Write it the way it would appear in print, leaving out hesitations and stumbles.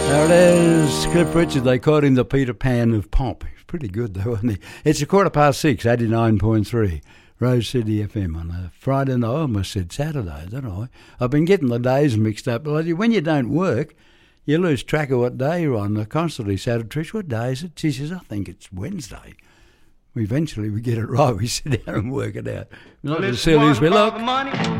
There it is, Cliff Richard. They called him the Peter Pan of pop. He's pretty good though, wasn't he? It's 6:15, 89.3 Rose City FM on a Friday night. I almost said Saturday, don't I? I've been getting the days mixed up. When you don't work, you lose track of what day you're on. I constantly say to Trish, what day is it? She says, I think it's Wednesday. Eventually we get it right. We sit down and work it out. Not as silly as we look.